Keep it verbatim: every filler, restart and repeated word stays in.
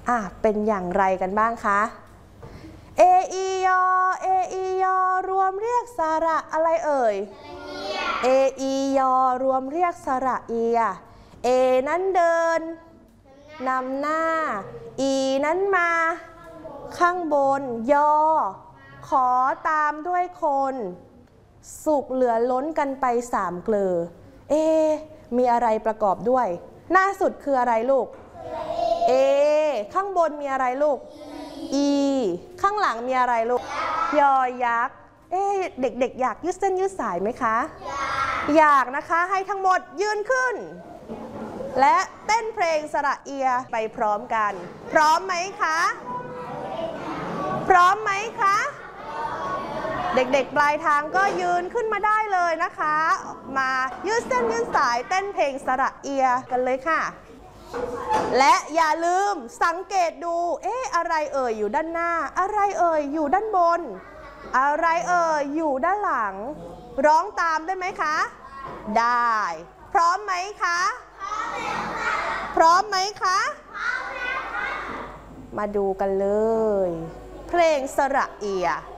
อ่ะเป็นอย่างไรกันบ้างคะเออียอเออียอรวมเรียกสระอะไรเอ่ยเออียอรวมเรียกสระเอียเอนั้นเดินนำหน้าอีนั้นมาข้างบนยอขอตามด้วยคนสุขเหลือล้นกันไปสามเกลอเอมีอะไรประกอบด้วยหน้าสุดคืออะไรลูกเอข้างบนมีอะไรลูกอีข้างหลังมีอะไรลูกยอยักษ์เอ๊ะเด็กๆ อยากยืดเส้นยืดสายไหมคะอยากนะคะให้ทั้งหมดยืนขึ้นและเต้นเพลงสระเอียไปพร้อมกันพร้อมไหมคะพร้อมไหมคะเด็กๆปลายทางก็ยืนขึ้นมาได้เลยนะคะมายืดเส้นยืดสายเต้นเพลงสระเอียกันเลยค่ะและอย่าลืมสังเกตดูเอ๊ะอะไรเอ่ยอยู่ด้านหน้าอะไรเอ่ยอยู่ด้านบนอะไรเอ่ยอยู่ด้านหลังร้องตามได้ไหมคะได้พร้อมไหมคะพร้อมไหมคะมาดูกันเลยเพลงสระเอีย